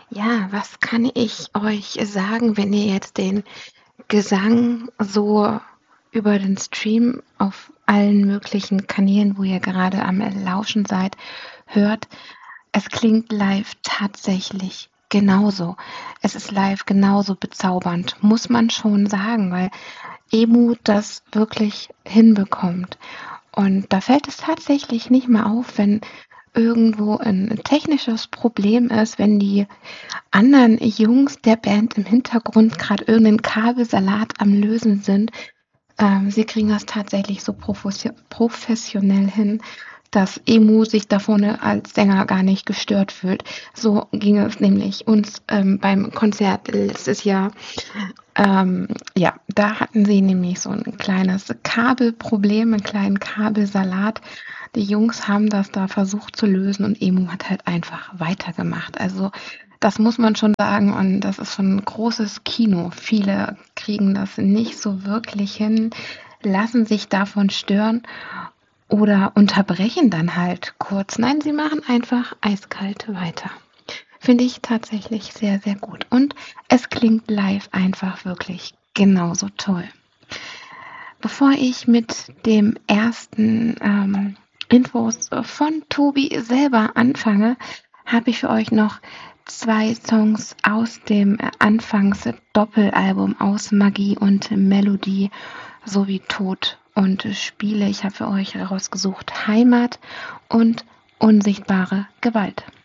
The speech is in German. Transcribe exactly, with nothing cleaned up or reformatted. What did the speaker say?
Ja, was kann ich euch sagen, wenn ihr jetzt den Gesang so über den Stream auf allen möglichen Kanälen, wo ihr gerade am Lauschen seid, hört? Es klingt live tatsächlich genauso. Es ist live genauso bezaubernd, muss man schon sagen, weil Emu das wirklich hinbekommt. Und da fällt es tatsächlich nicht mal auf, wenn irgendwo ein technisches Problem ist, wenn die anderen Jungs der Band im Hintergrund gerade irgendeinen Kabelsalat am Lösen sind. Ähm, sie kriegen das tatsächlich so profesio professionell hin, dass Emu sich da vorne als Sänger gar nicht gestört fühlt. So ging es nämlich uns ähm, beim Konzert letztes Jahr. Ähm, ja, da hatten sie nämlich so ein kleines Kabelproblem, einen kleinen Kabelsalat. Die Jungs haben das da versucht zu lösen und Emu hat halt einfach weitergemacht. Also das muss man schon sagen und das ist schon ein großes Kino. Viele kriegen das nicht so wirklich hin, lassen sich davon stören oder unterbrechen dann halt kurz. Nein, sie machen einfach eiskalt weiter. Finde ich tatsächlich sehr, sehr gut. Und es klingt live einfach wirklich genauso toll. Bevor ich mit dem ersten ähm, Infos von Tobi selber anfange, habe ich für euch noch zwei Songs aus dem Anfangs-Doppelalbum aus Magie und Melodie sowie Tod und Spiele. Ich habe für euch herausgesucht Heimat und unsichtbare Gewalt.